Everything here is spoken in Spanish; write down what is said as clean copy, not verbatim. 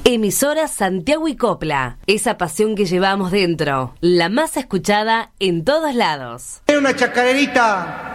Emisora Santiago y Copla, esa pasión que llevamos dentro, la más escuchada en todos lados. Una chacarerita